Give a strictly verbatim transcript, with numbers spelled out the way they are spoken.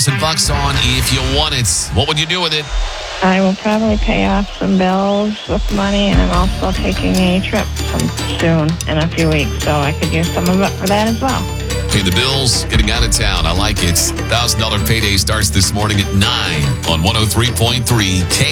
thousand bucks on if you won it. What would you do with it? I will probably pay off some bills with money, and I'm also taking a trip some soon in a few weeks, so I could use some of it for that as well. Pay the bills, getting out of town. I like it. one thousand dollars payday starts this morning at nine on one oh three point three K.